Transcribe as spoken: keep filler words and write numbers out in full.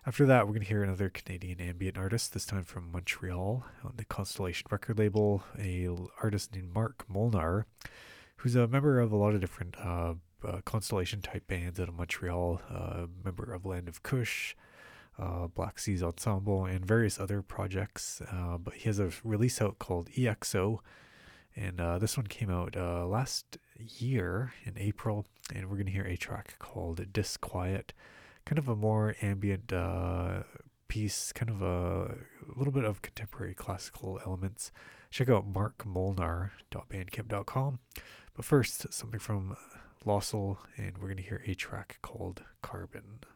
After that, we're going to hear another Canadian ambient artist, this time from Montreal on the Constellation record label, a l- artist named Mark Molnar, who's a member of a lot of different uh, uh, Constellation type bands out of Montreal, uh, member of Land of Kush, uh, Black Seas Ensemble, and various other projects. Uh, but he has a release out called E X O, and uh, this one came out uh, last year in April, and we're going to hear a track called Disquiet, kind of a more ambient uh, piece, kind of a, a little bit of contemporary classical elements. Check out mark molnar dot bandcamp dot com. But first, something from Lossel, and we're going to hear a track called Carbon.